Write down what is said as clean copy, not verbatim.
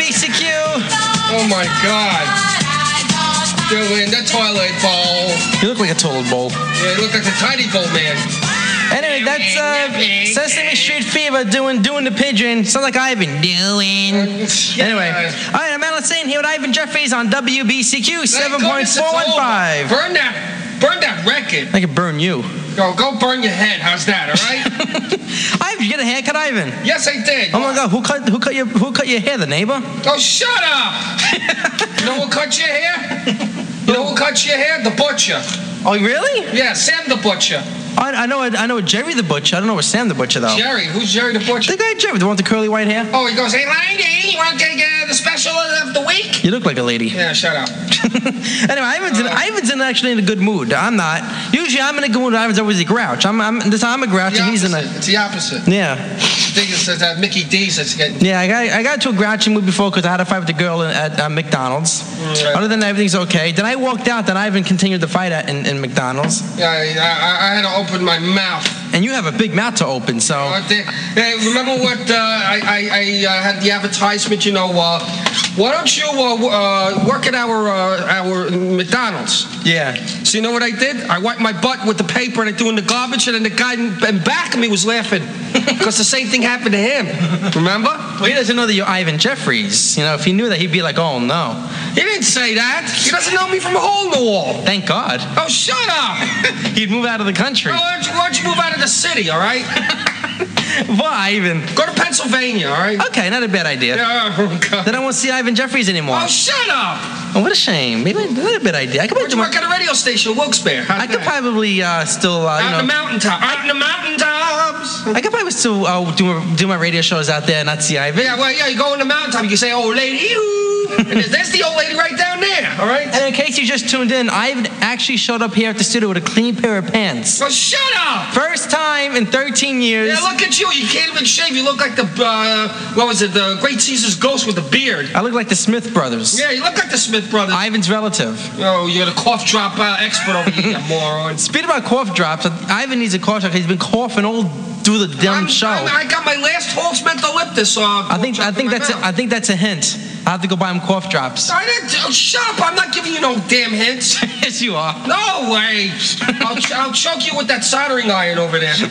WBCQ. Oh my God. Doing the toilet bowl. You look like a toilet bowl. Yeah, you look like the tiny bowl man. Anyway, that's Sesame Street Fever doing the pigeon. Sound like Ivan. Anyway, all right, I'm Alan Sane here with Ivan Jeffries on WBCQ 7.415. Burn that record. I could burn you. Go burn your head. How's that? All right. Ivan, you get a haircut, Ivan? Yes, I did. Oh my God, who cut your hair? The neighbor? Oh, shut up! You know who cut your hair? You know who cut your hair? The butcher. Oh, really? Yeah, Sam the butcher. I know Jerry the butcher. I don't know where Sam the butcher though. Jerry? Who's Jerry the butcher? The guy Jerry, the one with the curly white hair. Oh, he goes, hey, lady, you want to get the special of the week? You look like a lady. Yeah, shut up. Anyway, Ivan's actually in a good mood. I'm not. Usually I'm in a good mood. Ivan's always a grouch. I'm a grouch, and he's in a. It's the opposite. Yeah. I think it's that Mickey D's that's getting. Yeah, I got to a grouchy mood before because I had a fight with the girl at McDonald's. Right. Other than that, everything's okay. Then I walked out. Then Ivan continued the fight in McDonald's. Yeah, I had to open my mouth. And you have a big mouth to open, so. Hey, remember what I had the advertisement? You know, why don't you work at our McDonald's? Yeah. So you know what I did? I wiped my butt with the paper and I threw it in the garbage, and then the guy in back of me was laughing because the same thing happened to him. Remember? Well, he doesn't know that you're Ivan Jeffries. You know, if he knew that, he'd be like, oh no. He didn't say that. He doesn't know me from a hole in the wall. Thank God. Oh, shut up. He'd move out of the country. Why don't you move out of the city, all right? Why, Ivan? Go to Pennsylvania, all right? Okay, not a bad idea. Yeah, Then I won't see Ivan Jeffries anymore. Oh, shut up. Oh, what a shame. Maybe not a bad idea. Why don't you work at a radio station in Wilkes-Barre? I could probably still, out in the mountaintop. Out in the mountaintops. I could probably still do my radio shows out there and not see Ivan. Yeah, well, yeah, you go in the mountaintop, you can say, old lady, and there's the old lady right down there, all right? And in case you just tuned in, Ivan actually showed up here at the studio with a clean pair of pants. Oh, shut up! First time in 13 years. Yeah, look at you. You can't even shave. You look like the, the Great Caesar's ghost with the beard. I look like the Smith brothers. Yeah, you look like the Smith brothers. Ivan's relative. Oh, you're the cough drop expert over here, you moron. Speaking about cough drops, Ivan needs a cough drop. He's been coughing all through the damn show. I got my last Hulk's Mentholyptus. I think that's a hint. I have to go buy him cough drops. Shut up! I'm not giving you no damn hints. Yes, you are. No way! I'll choke you with that soldering iron over there.